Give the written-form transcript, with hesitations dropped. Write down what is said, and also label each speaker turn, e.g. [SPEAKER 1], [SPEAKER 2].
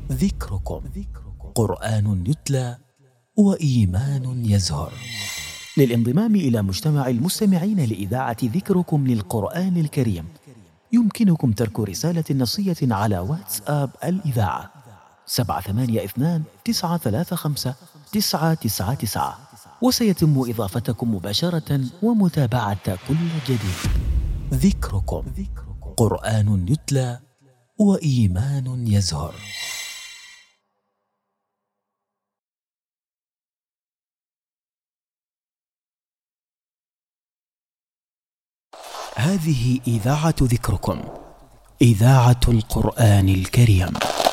[SPEAKER 1] ذكركم قرآن يتلى وإيمان يزهر. للانضمام إلى مجتمع المستمعين لإذاعة ذكركم للقرآن الكريم يمكنكم ترك رسالة نصية على واتساب الإذاعة 782-935-999، وسيتم إضافتكم مباشرة ومتابعة كل جديد. ذكركم قرآن يتلى وإيمان يزهر. هذه إذاعة ذكركم، إذاعة القرآن الكريم.